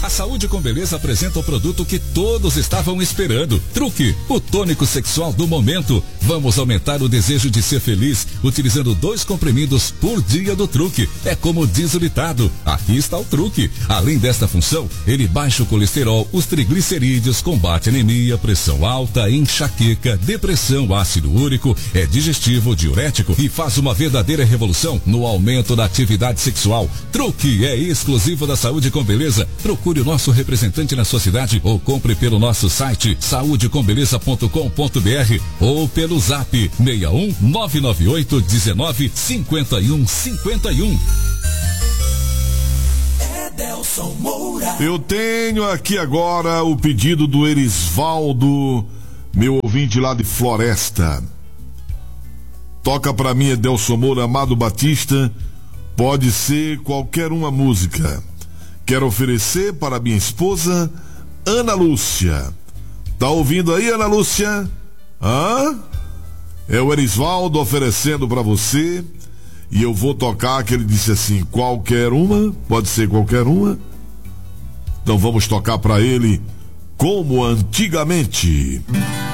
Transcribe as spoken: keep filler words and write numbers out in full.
Saúde com Beleza apresenta o produto que todos estavam esperando. Truque, o tônico sexual do momento. Vamos aumentar o desejo de ser feliz utilizando dois comprimidos por dia do Truque. É como diz o ditado, aqui está o truque. Além desta função, ele baixa o colesterol, os triglicerídeos, combate anemia, pressão alta, enxaqueca, depressão, ácido úrico, é digestivo, diurético e faz uma verdadeira revolução no aumento da atividade sexual. Truque é exclusivo da Saúde com Beleza. Procure o nosso representante na sua cidade ou compre pelo nosso site saúde com beleza ponto com ponto br ou pelo zap seis um nove nove oito um nove cinco um cinco um. Edelson Moura. Eu tenho aqui agora o pedido do Erisvaldo, meu ouvinte lá de Floresta. Toca pra mim, Edelson Moura, Amado Batista. Pode ser qualquer uma música. Quero oferecer para minha esposa, Ana Lúcia. Tá ouvindo aí, Ana Lúcia? Hã? É o Erisvaldo oferecendo para você. E eu vou tocar, que ele disse assim, qualquer uma, pode ser qualquer uma. Então vamos tocar para ele como antigamente.